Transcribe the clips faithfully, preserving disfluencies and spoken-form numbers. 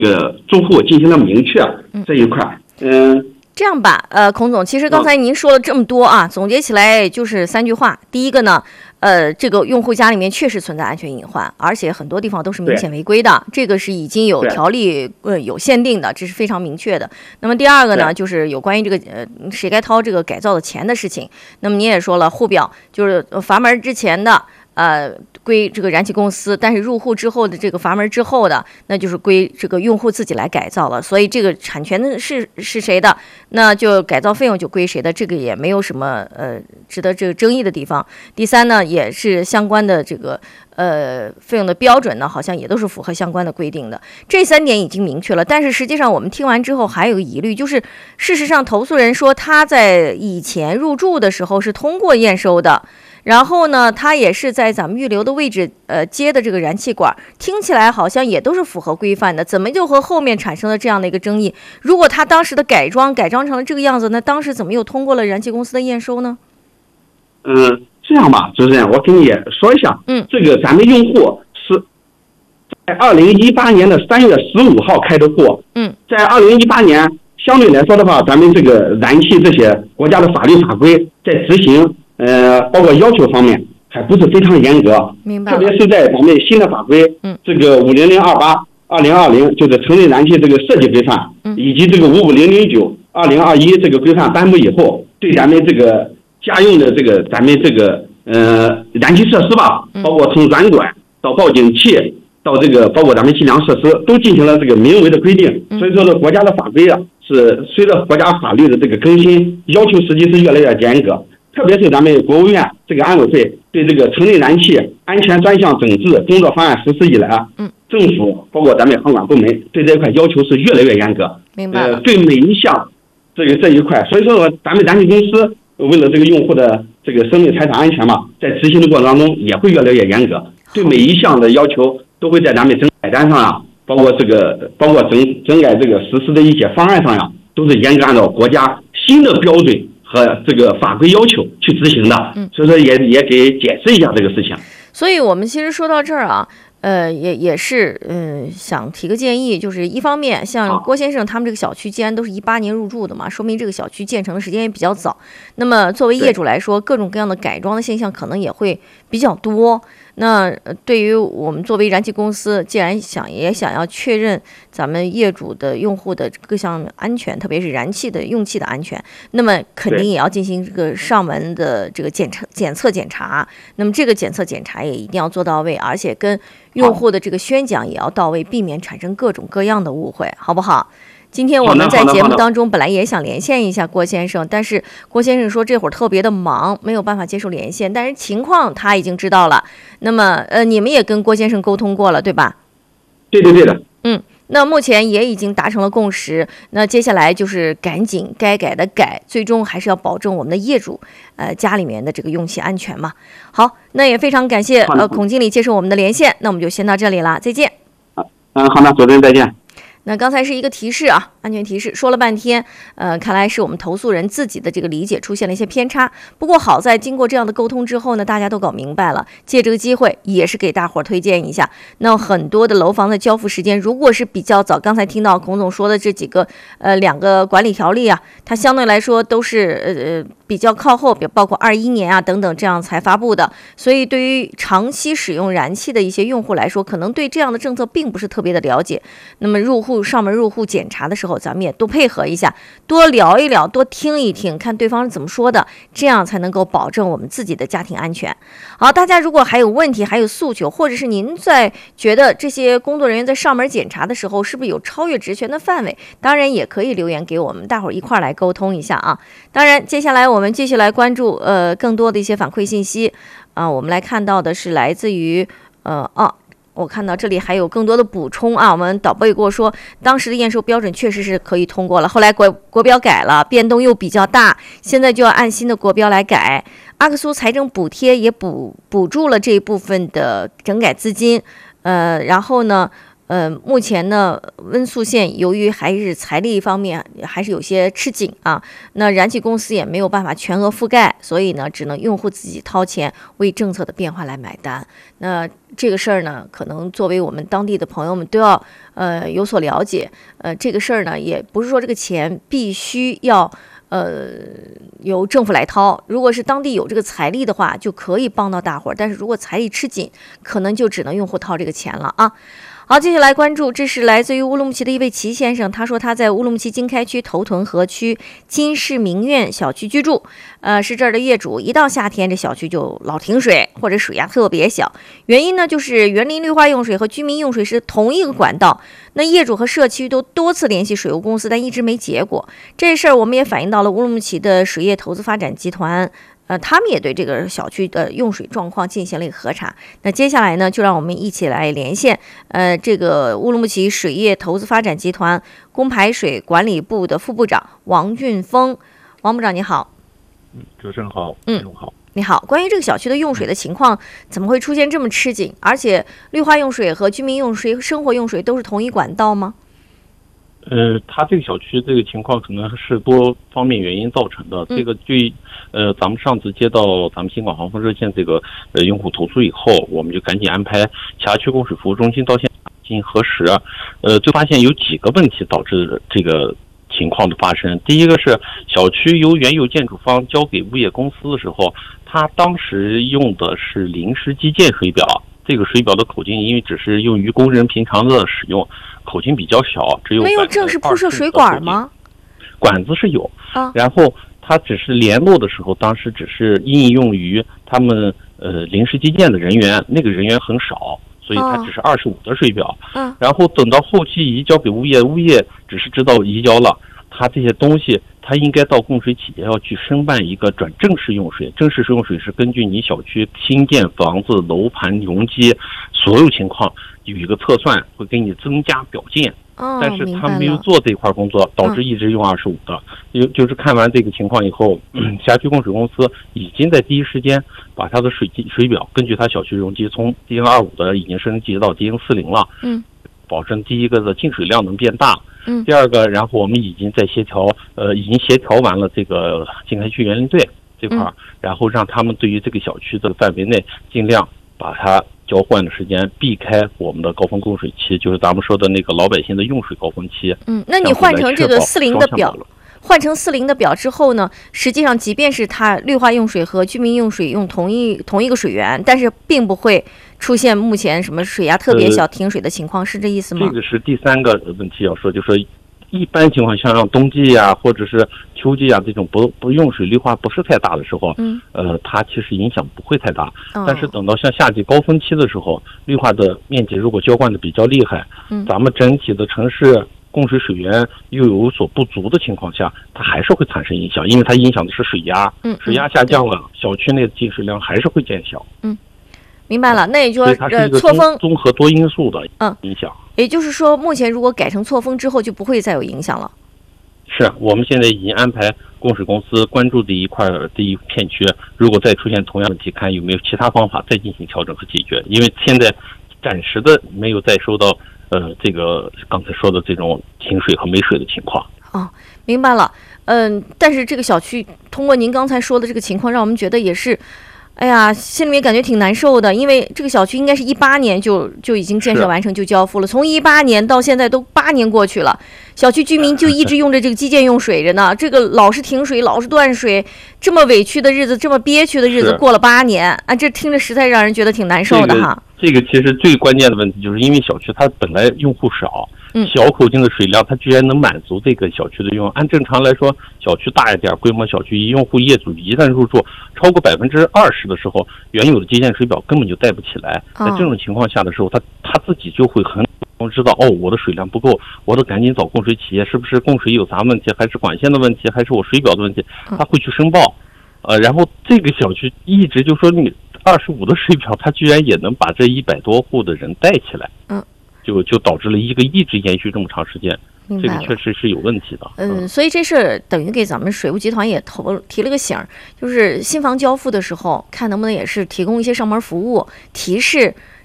个住户进行了明确这一块。嗯， 这样吧，呃，孔总，其实刚才您说了这么多啊，总结起来就是三句话。第一个呢，呃，这个用户家里面确实存在安全隐患，而且很多地方都是明显违规的，这个是已经有条例呃有限定的，这是非常明确的。那么第二个呢，就是有关于这个呃谁该掏这个改造的钱的事情。那么你也说了，户表就是阀门之前的。呃，归这个燃气公司，但是入户之后的这个阀门之后的，那就是归这个用户自己来改造了。所以这个产权是是谁的，那就改造费用就归谁的，这个也没有什么呃值得这个争议的地方。第三呢，也是相关的这个呃费用的标准呢，好像也都是符合相关的规定的。这三点已经明确了，但是实际上我们听完之后还有个疑虑，就是事实上投诉人说他在以前入住的时候是通过验收的。然后呢，它也是在咱们预留的位置，呃，接的这个燃气管，听起来好像也都是符合规范的，怎么就和后面产生了这样的一个争议？如果他当时的改装改装成了这个样子，那当时怎么又通过了燃气公司的验收呢？ 嗯，这样吧，主持人，我跟你说一下， 嗯， 这个咱们用户是在二零一八年的三月十五号开的户， 嗯， 在二零一八年相对来说的话，咱们这个燃气这些国家的法律法规在执行。呃，包括要求方面还不是非常严格， 明白。 特别是在咱们新的法规， 嗯， 这个五零零二八二零二零就是城内燃气这个设计规范， 嗯， 以及这个五五零零九二零二一这个规范颁布以后，对咱们这个家用的这个咱们这个呃燃气设施吧，包括从软管到报警器到这个包括咱们计量设施都进行了这个明文的规定，所以说呢，国家的法规啊是随着国家法律的这个更新，要求实际是越来越严格。特别是咱们国务院这个安委会对这个城内燃气安全专项整治工作方案实施以来， 嗯， 政府包括咱们航管部门对这一块要求是越来越严格。 明白了。 呃，对每一项这个这一块，所以说咱们燃气公司为了这个用户的这个生命财产安全嘛，在执行的过程当中也会越来越严格，对每一项的要求都会在咱们整改单上呀，包括这个包括整整改这个实施的一些方案上呀，都是严格按照国家新的标准和这个法规要求去执行的， 嗯， 所以说也也给解释一下这个事情。 所以我们其实说到这儿啊，呃，也也是嗯、呃，想提个建议，就是一方面，像郭先生他们这个小区既然都是一八年入住的嘛，说明这个小区建成的时间也比较早。那么作为业主来说，各种各样的改装的现象可能也会比较多。那对于我们作为燃气公司，既然想也想要确认咱们业主的用户的各项安全，特别是燃气的用气的安全，那么肯定也要进行这个上门的这个检测检测检查。那么这个检测检查也一定要做到位，而且跟用户的这个宣讲也要到位，避免产生各种各样的误会，好不好？今天我们在节目当中本来也想连线一下郭先生，但是郭先生说这会儿特别的忙，没有办法接受连线，但是情况他已经知道了。那么呃，你们也跟郭先生沟通过了，对吧？ 对对对的。 嗯，那目前也已经达成了共识，那接下来就是赶紧该改的改，最终还是要保证我们的业主呃家里面的这个用气安全嘛。好，那也非常感谢呃孔经理接受我们的连线，那我们就先到这里了，再见。 嗯，好的，主持人再见。 那刚才是一个提示啊，安全提示，说了半天，呃，看来是我们投诉人自己的这个理解出现了一些偏差。不过好在经过这样的沟通之后呢，大家都搞明白了。借这个机会，也是给大伙儿推荐一下。那很多的楼房的交付时间，如果是比较早，刚才听到孔总说的这几个，呃，两个管理条例啊，它相对来说都是呃比较靠后，比包括二一年啊等等这样才发布的。所以对于长期使用燃气的一些用户来说，可能对这样的政策并不是特别的了解。那么入户上门入户检查的时候，咱们也多配合一下，多聊一聊，多听一听，看对方是怎么说的，这样才能够保证我们自己的家庭安全。好，大家如果还有问题，还有诉求，或者是您在觉得这些工作人员在上门检查的时候是不是有超越职权的范围，当然也可以留言给我们，大伙儿一块儿来沟通一下啊。当然接下来我们继续来关注呃更多的一些反馈信息啊、呃，我们来看到的是来自于呃啊我看到这里还有更多的补充啊，我们导播也跟我说，当时的验收标准确实是可以通过了，后来国国标改了，变动又比较大，现在就要按新的国标来改。阿克苏财政补贴也补补助了这一部分的整改资金，呃，然后呢， 呃，目前呢，温宿县由于还是财力方面还是有些吃紧啊，那燃气公司也没有办法全额覆盖，所以呢，只能用户自己掏钱为政策的变化来买单。那这个事儿呢，可能作为我们当地的朋友们都要呃有所了解。呃，这个事儿呢，也不是说这个钱必须要呃由政府来掏，如果是当地有这个财力的话，就可以帮到大伙儿。但是如果财力吃紧，可能就只能用户掏这个钱了啊。好，接下来关注，这是来自于乌鲁木齐的一位齐先生，他说他在乌鲁木齐经开区头屯河区金市明苑小区居住，呃，是这儿的业主，一到夏天这小区就老停水或者水压特别小，原因呢就是园林绿化用水和居民用水是同一个管道，那业主和社区都多次联系水务公司，但一直没结果。这事儿我们也反映到了乌鲁木齐的水业投资发展集团。呃，他们也对这个小区的用水状况进行了一个核查。那接下来呢，就让我们一起来连线，呃，这个乌鲁木齐水业投资发展集团供排水管理部的副部长王俊峰。王部长你好。 嗯，主持人好。 嗯， 好。 你好，关于这个小区的用水的情况，怎么会出现这么吃紧？而且绿化用水和居民用水、生活用水都是同一管道吗？ 呃，它这个小区这个情况可能是多方面原因造成的。嗯、这个对，呃，咱们上次接到咱们新港航风热线这个呃用户投诉以后，我们就赶紧安排辖区供水服务中心到现场进行核实。呃，就发现有几个问题导致这个情况的发生。第一个是小区由原有建筑方交给物业公司的时候，他当时用的是临时基建水表，这个水表的口径因为只是用于工人平常的使用。口径比较小，只有没有正式铺设水管吗？ 管子是有， 啊， 然后它只是联络的时候，当时只是应用于他们呃临时基建的人员，那个人员很少，所以它只是二十五的水表。 嗯、啊， 然后等到后期移交给物业，物业只是知道移交了，它这些东西，它应该到供水企业要去申办一个转正式用水。正式用水是根据你小区新建房子、楼盘、容积所有情况。有一个测算会给你增加表件， 哦、 但是他没有做这块工作，导致一直用二十五的。就、嗯、就是看完这个情况以后，嗯、辖区供水公司已经在第一时间把它的水基水表根据它小区容积从 D N 二十五的已经升级到 D N 四十 了， 嗯， 保证第一个的进水量能变大， 嗯， 第二个，然后我们已经在协调，呃，已经协调完了这个经开区园林队这块，嗯、然后让他们对于这个小区的范围内尽量把它。交换的时间避开我们的高峰供水期，就是咱们说的那个老百姓的用水高峰期。 嗯，那你换成这个四零的表，换成四零的表之后呢，实际上即便是它绿化用水和居民用水用同一同一个水源，但是并不会出现目前什么水压特别小、呃、停水的情况，是这意思吗？ 这个是第三个问题要说，就是说一般情况下，像冬季啊，或者是秋季啊，这种不不用水绿化不是太大的时候， 嗯， 呃，它其实影响不会太大。 哦、 但是等到像夏季高峰期的时候，绿化的面积如果浇灌的比较厉害， 嗯， 咱们整体的城市供水水源又有所不足的情况下，它还是会产生影响，因为它影响的是水压， 嗯， 水压下降了，小区内的进水量还是会减小。 嗯，明白了，那也就是说呃错峰综合多因素的影响。 嗯，也就是说，目前如果改成错峰之后，就不会再有影响了。 是我们现在已经安排供水公司关注的一块的一片区，如果再出现同样的问题，看有没有其他方法再进行调整和解决。因为现在暂时的没有再收到呃这个刚才说的这种停水和没水的情况。 哦，明白了。嗯，但是这个小区通过您刚才说的这个情况，让我们觉得也是。哎呀，心里面感觉挺难受的，因为这个小区应该是一八年就就已经建设完成就交付了，从一八年到现在都八年过去了，小区居民就一直用着这个基建用水着呢，这个老是停水，老是断水，这么委屈的日子，这么憋屈的日子过了八年啊，这听着实在让人觉得挺难受的哈。 这个、这个其实最关键的问题就是因为小区它本来用户少。 嗯， 小口径的水量，它居然能满足这个小区的用。按正常来说，小区大一点，规模小区，一用户业主一旦入住超过百分之二十的时候，原有的基建水表根本就带不起来。在这种情况下的时候，他他自己就会很知道，哦，我的水量不够，我得赶紧找供水企业，是不是供水有啥问题，还是管线的问题，还是我水表的问题，他会去申报。呃，然后这个小区一直就说你二十五的水表，他居然也能把这一百多户的人带起来。 嗯。 就就导致了一个一直延续这么长时间，这个确实是有问题的。 嗯，所以这事等于给咱们水务集团也投提了个醒，就是新房交付的时候，看能不能也是提供一些上门服务，提示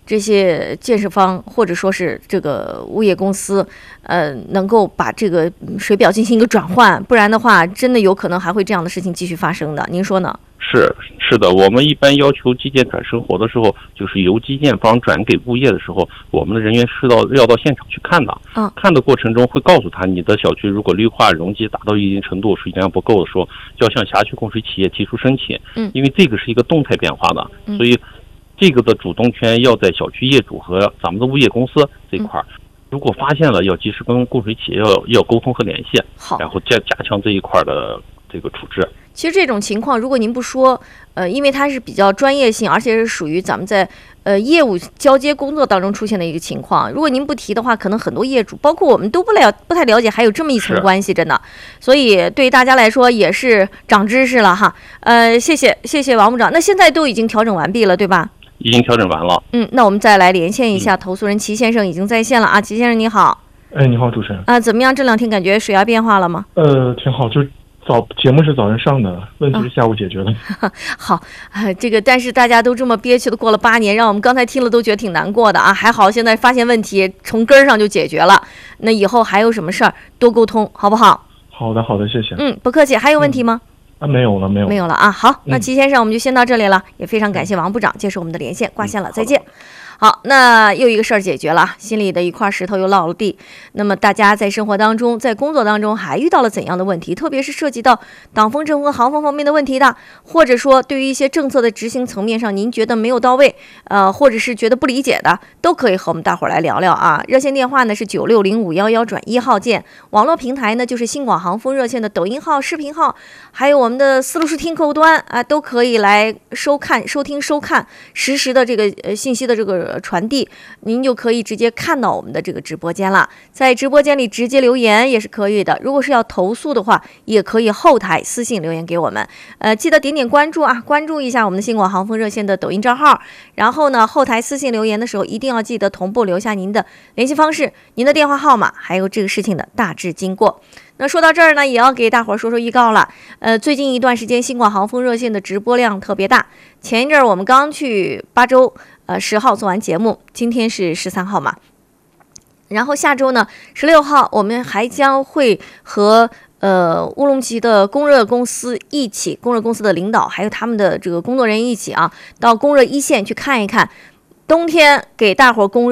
这些建设方或者说是这个物业公司，呃，能够把这个水表进行一个转换，不然的话，真的有可能还会这样的事情继续发生的。您说呢？ 是是的，我们一般要求基建转生活的时候，就是由基建方转给物业的时候，我们的人员是到要到现场去看的。 嗯， 看的过程中会告诉他，你的小区如果绿化容积达到一定程度，水量不够的时候，要向辖区供水企业提出申请。 嗯， 因为这个是一个动态变化的， 嗯、 所以这个的主动权要在小区业主和咱们的物业公司这块儿。嗯，如果发现了，要及时跟供水企业要要沟通和联系， 好， 然后加加强这一块的这个处置。 其实这种情况，如果您不说，呃，因为它是比较专业性，而且是属于咱们在呃业务交接工作当中出现的一个情况。如果您不提的话，可能很多业主，包括我们都不了不太了解，还有这么一层关系，真的。所以对大家来说也是长知识了哈。呃，谢谢谢谢王部长。那现在都已经调整完毕了，对吧？ 已经调整完了。 嗯，那我们再来连线一下投诉人齐先生，已经在线了啊。齐先生你好。 哎，你好，主持人。 啊，怎么样？这两天感觉水压变化了吗？ 呃，挺好，就是。早节目是早上上的，问题是下午解决的。 啊、好、呃，这个但是大家都这么憋屈的过了八年，让我们刚才听了都觉得挺难过的啊。还好现在发现问题，从根儿上就解决了。那以后还有什么事儿，多沟通，好不好？ 好的，好的，谢谢。 嗯，不客气。还有问题吗？ 嗯、啊，没有了，没有了， 没有了啊。好，那齐先生，我们就先到这里了，嗯、也非常感谢王部长接受我们的连线，挂线了， 嗯、 再见。好，那又一个事儿解决了，心里的一块石头又落了地。那么大家在生活当中，在工作当中还遇到了怎样的问题？特别是涉及到党风政风行风方面的问题的，或者说对于一些政策的执行层面上，您觉得没有到位，呃，或者是觉得不理解的，都可以和我们大伙儿来聊聊啊。热线电话呢是九六零五幺幺转一号键，网络平台呢就是新广行风热线的抖音号、视频号，还有我们的思路视听客户端啊，都可以来收看、收听、收看实时的这个呃信息的这个。传递，您就可以直接看到我们的这个直播间了。在直播间里直接留言也是可以的。如果是要投诉的话，也可以后台私信留言给我们。呃，记得点点关注啊，关注一下我们的新广行风热线的抖音账号。然后呢，后台私信留言的时候，一定要记得同步留下您的联系方式、您的电话号码，还有这个事情的大致经过。那说到这儿呢，也要给大伙儿说说预告了。呃，最近一段时间，新广行风热线的直播量特别大。前一阵儿我们刚去巴州。呃，十号做完节目，今天是十三号嘛，然后下周呢，十六号我们还将会和呃乌鲁木齐的供热公司一起，供热公司的领导还有他们的这个工作人员一起啊，到供热一线去看一看，冬天给大伙儿供热。